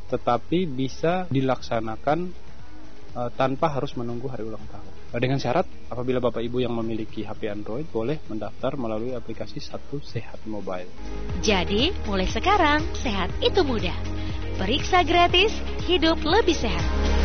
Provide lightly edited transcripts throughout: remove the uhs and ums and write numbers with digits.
tetapi bisa dilaksanakan tanpa harus menunggu hari ulang tahun. Dengan syarat apabila Bapak Ibu yang memiliki HP Android boleh mendaftar melalui aplikasi Satu Sehat Mobile. Jadi, mulai sekarang sehat itu mudah. Periksa gratis, hidup lebih sehat.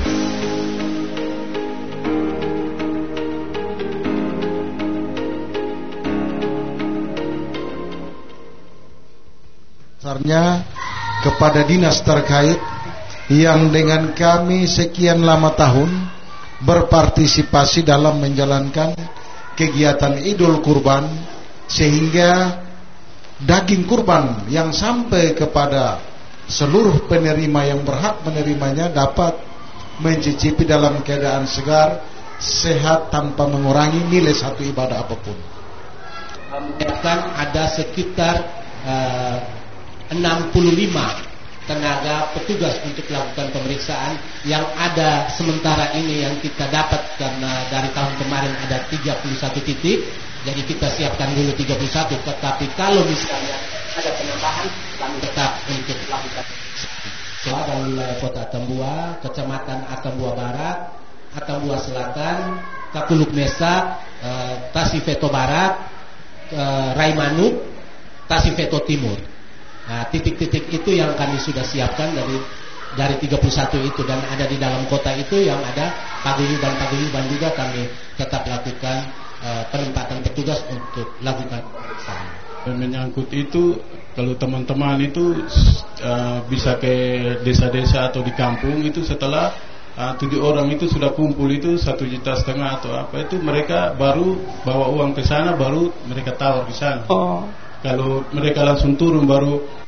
Dasarnya kepada dinas terkait yang dengan kami sekian lama tahun berpartisipasi dalam menjalankan kegiatan Idul Kurban, sehingga daging kurban yang sampai kepada seluruh penerima yang berhak menerimanya dapat mencicipi dalam keadaan segar, sehat, tanpa mengurangi nilai satu ibadah apapun. Ada sekitar 65 tenaga petugas untuk melakukan pemeriksaan yang ada sementara ini yang kita dapat, karena dari tahun kemarin ada 31 titik, jadi kita siapkan dulu 31. Tetapi kalau misalnya ada penambahan, kami tetap untuk melakukan pemeriksaan dari wilayah Kota Atambua, Kecamatan Atambua Barat, Atambua Selatan, Kapuluk Mesa, Tasifeto Barat, Raimanuk, Tasifeto Timur. Nah, titik-titik itu yang kami sudah siapkan dari 31 itu, dan ada di dalam kota itu yang ada paguyuban juga kami tetap lakukan penempatan petugas untuk lakukan pemeriksaan. Menyangkut itu, kalau teman-teman itu bisa ke desa-desa atau di kampung itu setelah 7 orang itu sudah kumpul itu 1,5 juta atau apa itu, mereka baru bawa uang ke sana, baru mereka tawar di sana. Kalau mereka langsung turun baru